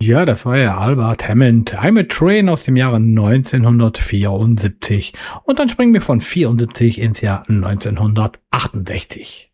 Ja, das war ja Albert Hammond, I'm a Train aus dem Jahre 1974. Und dann springen wir von 74 ins Jahr 1968.